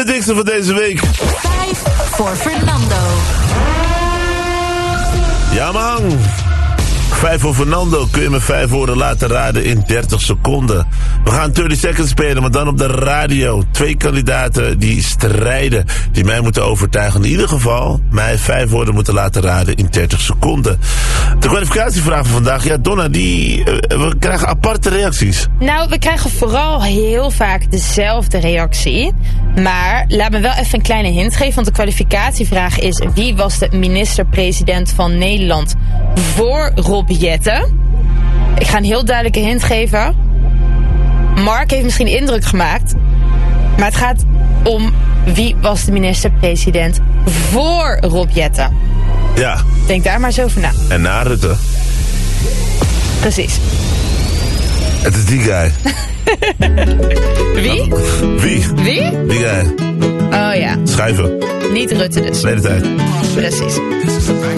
de dikste van deze week. 5 voor Fernando. Ja man. 5 voor Fernando. Kun je me 5 woorden laten raden in 30 seconden. We gaan 30 seconds spelen, maar dan op de radio. 2 kandidaten die strijden. Die mij moeten overtuigen. In ieder geval mij 5 woorden moeten laten raden in 30 seconden. De kwalificatievraag van vandaag. Ja, Donna, we krijgen aparte reacties. Nou, we krijgen vooral heel vaak dezelfde reactie. Maar laat me wel even een kleine hint geven. Want de kwalificatievraag is: wie was de minister-president van Nederland voor Rob Jetten? Ik ga een heel duidelijke hint geven. Mark heeft misschien indruk gemaakt. Maar het gaat om wie was de minister-president voor Rob Jetten. Ja. Denk daar maar eens over na. En na Rutte. Precies. Het is die guy. Wie? Wie? Wie? Die guy. Oh ja. Schuiven. Niet Rutte dus. De hele tijd. Precies.